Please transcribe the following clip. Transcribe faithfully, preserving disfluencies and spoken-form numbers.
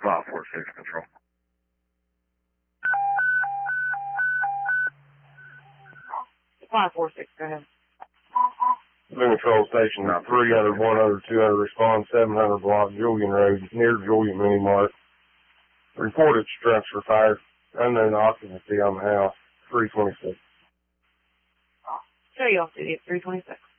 five four six control. five four six, go ahead. Blue Control Station three hundred, one hundred, two hundred, respond seven hundred block Julian Road, near Julian Mini Mart. Reported structure fire, unknown occupancy on the house, three twenty-six. Show you off duty at three twenty-six.